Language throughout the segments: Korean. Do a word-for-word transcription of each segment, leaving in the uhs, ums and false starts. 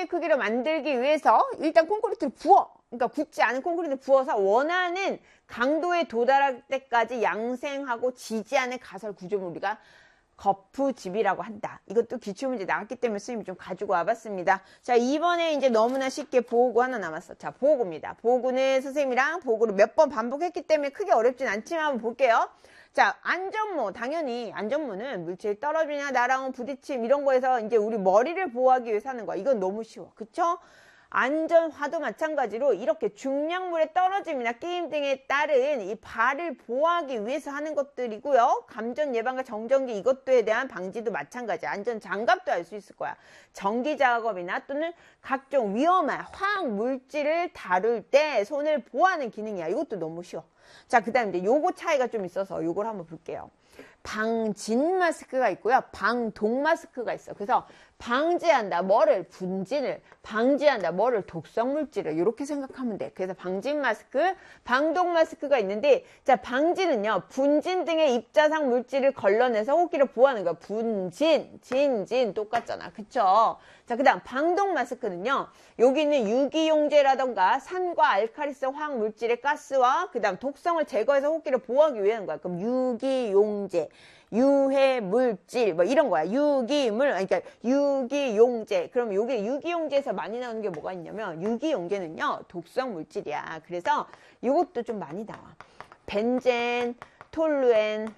정도의 크기로 만들기 위해서 일단 콘크리트를 부어, 그러니까 굳지 않은 콘크리트를 부어서 원하는 강도에 도달할 때까지 양생하고 지지 않은 가설 구조물 우리가 거푸집이라고 한다. 이것도 기출문제 나왔기 때문에 선생님이 좀 가지고 와봤습니다. 자, 이번에 이제 너무나 쉽게 보고 하나 남았어. 자, 보고입니다. 보고는 선생님이랑 보고를 몇 번 반복했기 때문에 크게 어렵진 않지만 한번 볼게요. 자, 안전모. 당연히 안전모는 물질 떨어지냐 날아온 부딪힘 이런 거에서 이제 우리 머리를 보호하기 위해서 하는 거야. 이건 너무 쉬워. 그쵸? 안전화도 마찬가지로 이렇게 중량물의 떨어짐이나 끼임 등에 따른 이 발을 보호하기 위해서 하는 것들이고요. 감전 예방과 정전기 이것도에 대한 방지도 마찬가지야. 안전 장갑도 할 수 있을 거야. 전기 작업이나 또는 각종 위험한 화학 물질을 다룰 때 손을 보호하는 기능이야. 이것도 너무 쉬워. 자, 그 다음에 이제 요거 차이가 좀 있어서 요걸 한번 볼게요. 방진 마스크가 있고요. 방독 마스크가 있어. 그래서 방지한다. 뭐를? 분진을. 방지한다. 뭐를? 독성 물질을. 이렇게 생각하면 돼. 그래서 방진 마스크, 방독 마스크가 있는데, 자, 방지는요. 분진 등의 입자상 물질을 걸러내서 호흡기를 보호하는 거야. 분진, 진진 똑같잖아. 그쵸? 자, 그 다음 방독 마스크는요. 여기는 유기용제라던가 산과 알칼리성 화학 물질의 가스와 그 다음 독성을 제거해서 호흡기를 보호하기 위한 거야. 그럼 유기용제. 유해 물질 뭐 이런 거야. 유기물 그러니까 유기용제. 그럼 여기 유기용제에서 많이 나오는 게 뭐가 있냐면 유기용제는요 독성 물질이야. 그래서 이것도 좀 많이 나와. 벤젠, 톨루엔,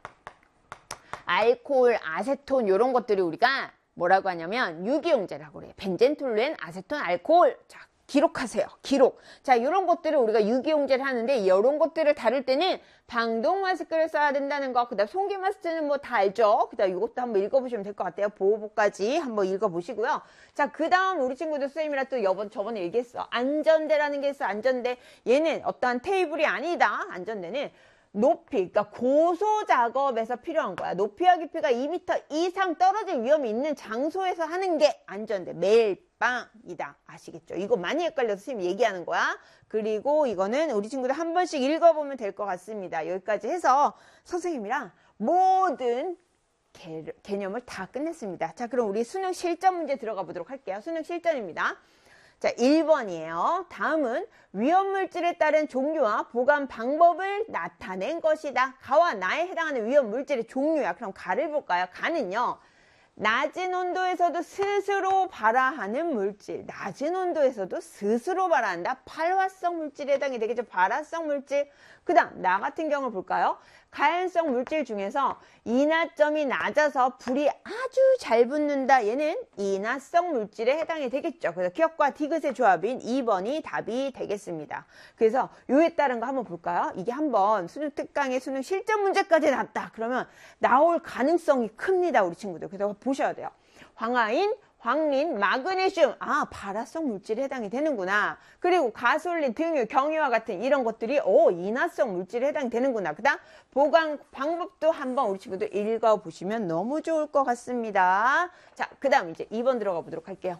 알코올, 아세톤 이런 것들이 우리가 뭐라고 하냐면 유기용제라고 그래. 벤젠, 톨루엔, 아세톤, 알코올. 자, 기록하세요. 기록. 자, 이런 것들을 우리가 유기용제를 하는데 이런 것들을 다룰 때는 방독 마스크를 써야 된다는 거. 그 다음 송기 마스크는 뭐 다 알죠. 그 다음 이것도 한번 읽어보시면 될 것 같아요. 보호복까지 한번 읽어보시고요. 자, 그 다음 우리 친구들 선생님이랑 또 여번 저번에 얘기했어. 안전대라는 게 있어. 안전대. 얘는 어떠한 테이블이 아니다. 안전대는 높이, 그러니까 고소 작업에서 필요한 거야. 높이와 깊이가 이 미터 이상 떨어질 위험이 있는 장소에서 하는 게 안전대. 멜빵이다. 아시겠죠? 이거 많이 헷갈려서 선생님이 얘기하는 거야. 그리고 이거는 우리 친구들 한 번씩 읽어보면 될 것 같습니다. 여기까지 해서 선생님이랑 모든 개, 개념을 다 끝냈습니다. 자, 그럼 우리 수능 실전 문제 들어가 보도록 할게요. 수능 실전입니다. 자, 일 번이에요. 다음은 위험물질에 따른 종류와 보관 방법을 나타낸 것이다. 가와 나에 해당하는 위험물질의 종류야. 그럼 가를 볼까요? 가는요. 낮은 온도에서도 스스로 발화하는 물질. 낮은 온도에서도 스스로 발화한다. 발화성 물질에 해당이 되겠죠. 발화성 물질. 그 다음 나 같은 경우를 볼까요? 가연성 물질 중에서 인화점이 낮아서 불이 아주 잘 붙는다. 얘는 인화성 물질에 해당이 되겠죠. 그래서 기억과 디귿의 조합인 이 번이 답이 되겠습니다. 그래서 요에 따른 거 한번 볼까요? 이게 한번 수능 특강의 수능 실전 문제까지 났다. 그러면 나올 가능성이 큽니다. 우리 친구들. 그래서 보셔야 돼요. 황화인, 황린, 마그네슘. 아, 발화성 물질에 해당이 되는구나. 그리고 가솔린, 등유, 경유와 같은 이런 것들이 오, 인화성 물질에 해당이 되는구나. 그 다음 보관 방법도 한번 우리 친구들 읽어보시면 너무 좋을 것 같습니다. 자, 그 다음 이제 이 번 들어가 보도록 할게요.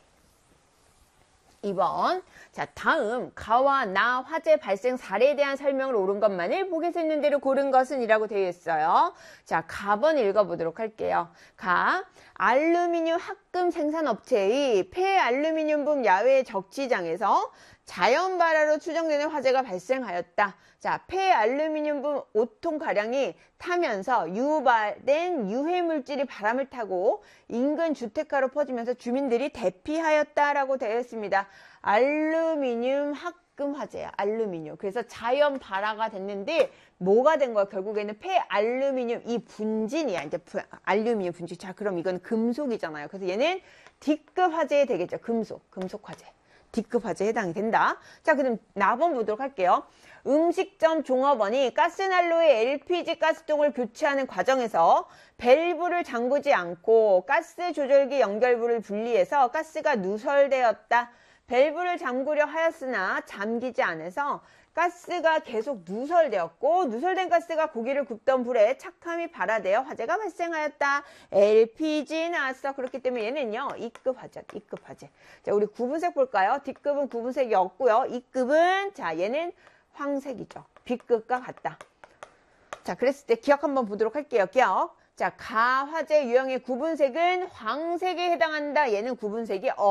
이 번. 자, 다음 가와 나 화재 발생 사례에 대한 설명을 옳은 것만을 보기에서 있는 대로 고른 것은 이라고 되어 있어요. 자, 가번 읽어보도록 할게요. 가, 알루미늄 합금 생산업체의 폐알루미늄분 야외 적치장에서 자연 발화로 추정되는 화재가 발생하였다. 자, 폐알루미늄분 오 톤가량이 타면서 유발된 유해물질이 바람을 타고 인근 주택가로 퍼지면서 주민들이 대피하였다라고 되어 있습니다. 알루미늄 합금 화재야. 알루미늄. 그래서 자연 발화가 됐는데 뭐가 된 거야? 결국에는 폐알루미늄 이 분진이야. 이제 알루미늄 분진. 자, 그럼 이건 금속이잖아요. 그래서 얘는 D급 화재에 되겠죠. 금속. 금속 화재. D급 화재에 해당이 된다. 자, 그럼 나번 보도록 할게요. 음식점 종업원이 가스난로에 엘피지 가스통을 교체하는 과정에서 밸브를 잠그지 않고 가스 조절기 연결부를 분리해서 가스가 누설되었다. 밸브를 잠그려 하였으나 잠기지 않아서 가스가 계속 누설되었고 누설된 가스가 고기를 굽던 불에 착함이 발화되어 화재가 발생하였다. 엘피지 나왔어. 그렇기 때문에 얘는요. E급 화재. E급 화재. 자, 우리 구분색 볼까요? D급은 구분색이 없고요. E급은 자, 얘는 황색이죠. B급과 같다. 자, 그랬을 때 기억 한번 보도록 할게요. 기억. 자, 가화재 유형의 구분색은 황색에 해당한다. 얘는 구분색이